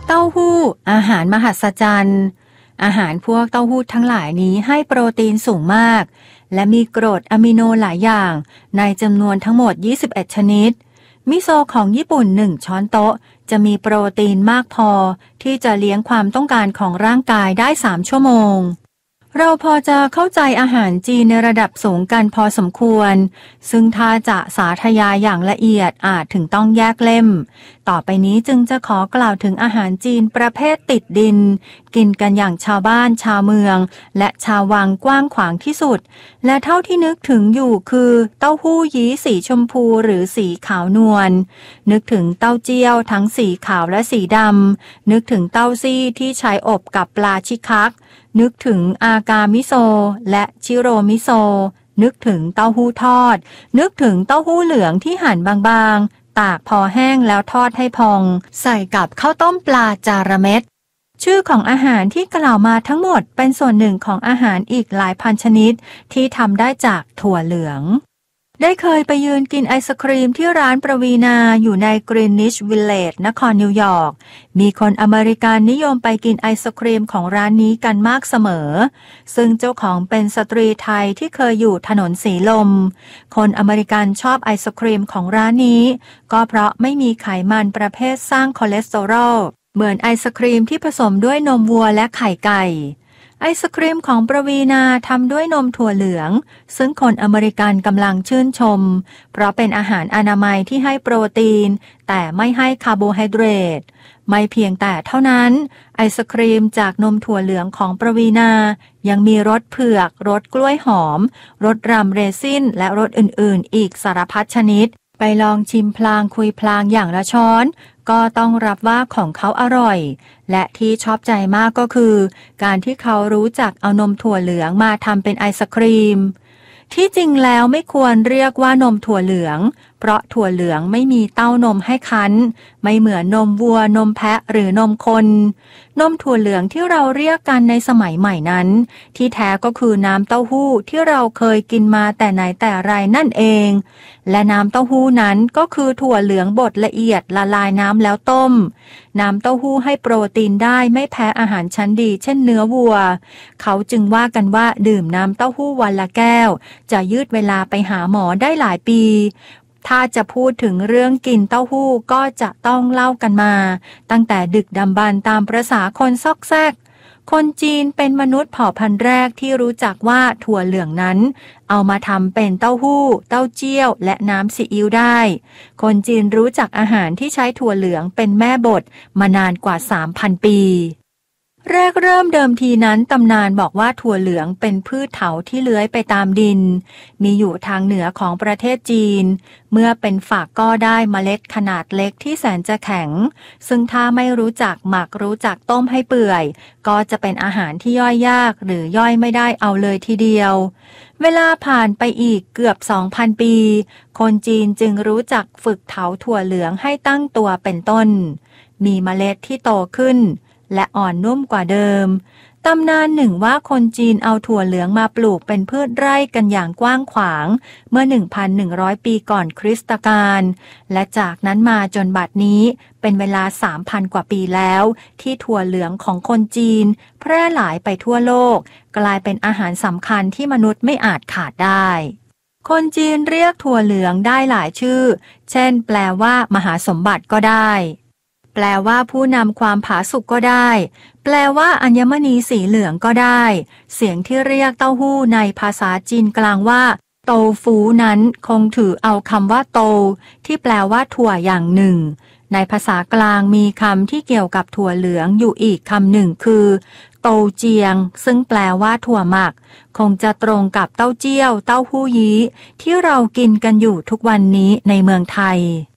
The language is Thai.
เต้าหู้อาหารมหัศจรรย์อาหารพวกเต้าหู้ทั้งหลายนี้ให้โปรตีนสูงมากและมีกรดอะมิโนหลายอย่างในจำนวนทั้งหมด21ชนิดมิโซะของญี่ปุ่น1ช้อนโต๊ะจะมีโปรตีนมากพอที่จะเลี้ยงความต้องการของร่างกายได้3ชั่วโมงเราพอจะเข้าใจอาหารจีนในระดับสูงกันพอสมควรซึ่งถ้าจะสาธยายอย่างละเอียดอาจถึงต้องแยกเล่มต่อไปนี้จึงจะขอกล่าวถึงอาหารจีนประเภทติดดินกินกันอย่างชาวบ้านชาวเมืองและชาววังกว้างขวางที่สุดและเท่าที่นึกถึงอยู่คือเต้าหู้ยี้สีชมพูหรือสีขาวนวลนึกถึงเต้าเจี้ยวทั้งสีขาวและสีดำนึกถึงเต้าซี่ที่ใช้อบกับปลาชิคักนึกถึงอากามิโซและชิโรมิโซนึกถึงเต้าหู้ทอดนึกถึงเต้าหู้เหลืองที่หั่นบางๆตากพอแห้งแล้วทอดให้พองใส่กับข้าวต้มปลาจาระเม็ดชื่อของอาหารที่กล่าวมาทั้งหมดเป็นส่วนหนึ่งของอาหารอีกหลายพันชนิดที่ทำได้จากถั่วเหลืองได้เคยไปยืนกินไอศครีมที่ร้านประวีณาอยู่ในกรีนนิชวิลเลจนครนิวยอร์กมีคนอเมริกันนิยมไปกินไอศครีมของร้านนี้กันมากเสมอซึ่งเจ้าของเป็นสตรีไทยที่เคยอยู่ถนนสีลมคนอเมริกันชอบไอศครีมของร้านนี้ก็เพราะไม่มีไขมันประเภทสร้างคอเลสเตอรอลเหมือนไอศครีมที่ผสมด้วยนมวัวและไข่ไก่ไอศครีมของประวีณาทำด้วยนมถั่วเหลืองซึ่งคนอเมริกันกำลังชื่นชมเพราะเป็นอาหารอนามัยที่ให้โปรตีนแต่ไม่ให้คาร์โบไฮเดรตไม่เพียงแต่เท่านั้นไอศครีมจากนมถั่วเหลืองของประวีณายังมีรสเผือกรสกล้วยหอมรสรัมเรซินและรสอื่นๆอีกสารพัดชนิดไปลองชิมพลางคุยพลางอย่างละช้อนก็ต้องรับว่าของเขาอร่อยและที่ชอบใจมากก็คือการที่เขารู้จักเอานมถั่วเหลืองมาทำเป็นไอศครีมที่จริงแล้วไม่ควรเรียกว่านมถั่วเหลืองเพราะถั่วเหลืองไม่มีเต้านมให้คั้นไม่เหมือนนมวัวนมแพะหรือนมคนนมถั่วเหลืองที่เราเรียกกันในสมัยใหม่นั้นที่แท้ก็คือน้ำเต้าหู้ที่เราเคยกินมาแต่ไหนแต่ไรนั่นเองและน้ำเต้าหู้นั้นก็คือถั่วเหลืองบดละเอียดละลายน้ำแล้วต้มน้ำเต้าหู้ให้โปรตีนได้ไม่แพ้อาหารชั้นดีเช่นเนื้อวัวเขาจึงว่ากันว่าดื่มน้ำเต้าหู้วันละแก้วจะยืดเวลาไปหาหมอได้หลายปีถ้าจะพูดถึงเรื่องกินเต้าหู้ก็จะต้องเล่ากันมาตั้งแต่ดึกดำบรรพ์ตามประสาคนซอกแซกคนจีนเป็นมนุษย์เผ่าพันธุ์แรกที่รู้จักว่าถั่วเหลืองนั้นเอามาทำเป็นเต้าหู้เต้าเจี้ยวและน้ำซีอิ๊วได้คนจีนรู้จักอาหารที่ใช้ถั่วเหลืองเป็นแม่บทมานานกว่า 3,000 ปีแรกเริ่มเดิมทีนั้นตำนานบอกว่าถั่วเหลืองเป็นพืชเถาที่เลื้อยไปตามดินมีอยู่ทางเหนือของประเทศจีนเมื่อเป็นฝักก็ได้เมล็ดขนาดเล็กที่แสนจะแข็งซึ่งถ้าไม่รู้จักหมักรู้จักต้มให้เปื่อยก็จะเป็นอาหารที่ย่อยยากหรือย่อยไม่ได้เอาเลยทีเดียวเวลาผ่านไปอีกเกือบ 2,000 ปีคนจีนจึงรู้จักฝึกเถาถั่วเหลืองให้ตั้งตัวเป็นต้นมีเมล็ดที่โตขึ้นและอ่อนนุ่มกว่าเดิมตำนานหนึ่งว่าคนจีนเอาถั่วเหลืองมาปลูกเป็นพืชไร่กันอย่างกว้างขวางเมื่อ 1,100 ปีก่อนคริสตกาลและจากนั้นมาจนบัดนี้เป็นเวลา 3,000 กว่าปีแล้วที่ถั่วเหลืองของคนจีนแพร่หลายไปทั่วโลกกลายเป็นอาหารสำคัญที่มนุษย์ไม่อาจขาดได้คนจีนเรียกถั่วเหลืองได้หลายชื่อเช่นแปลว่ามหาสมบัติก็ได้แปลว่าผู้นำความผาสุกก็ได้แปลว่าอัญมณีสีเหลืองก็ได้เสียงที่เรียกเต้าหู้ในภาษาจีนกลางว่าโตฟูนั้นคงถือเอาคำว่าโตที่แปลว่าถั่วอย่างหนึ่งในภาษากลางมีคำที่เกี่ยวกับถั่วเหลืองอยู่อีกคำหนึ่งคือโตเจียงซึ่งแปลว่าถั่วหมักคงจะตรงกับเต้าเจี้ยวเต้าหู้ยี้ที่เรากินกันอยู่ทุกวันนี้ในเมืองไทย